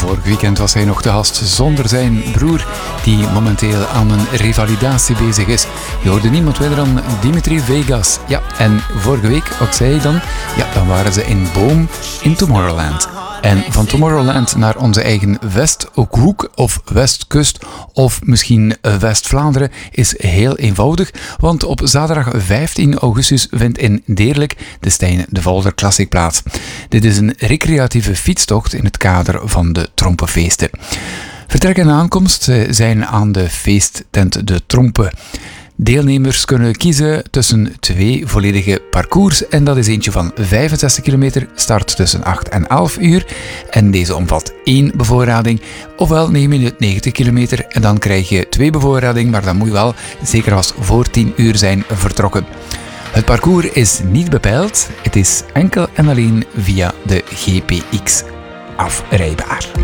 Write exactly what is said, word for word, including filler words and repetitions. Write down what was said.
Vorig weekend was hij nog te gast zonder zijn broer, die momenteel aan een revalidatie bezig is. Je hoorde niemand minder dan Dimitri Vegas. Ja, en vorige week, ook zei hij dan, ja, dan waren ze in Boom in Tomorrowland. En van Tomorrowland naar onze eigen Westhoek of Westkust of misschien West-Vlaanderen is heel eenvoudig, want op zaterdag vijftien augustus vindt in Deerlijk de Stijn de Volder Classic plaats. Dit is een recreatieve fietstocht in het kader van de Trompenfeesten. Vertrek en aankomst zijn aan de feesttent De Trompen. Deelnemers kunnen kiezen tussen twee volledige parcours en dat is eentje van vijfenzestig kilometer, start tussen acht en elf uur en deze omvat één bevoorrading. Ofwel neem je het negentig kilometer en dan krijg je twee bevoorrading, maar dan moet je wel zeker als voor tien uur zijn vertrokken. Het parcours is niet bepeild, het is enkel en alleen via de G P X afrijbaar.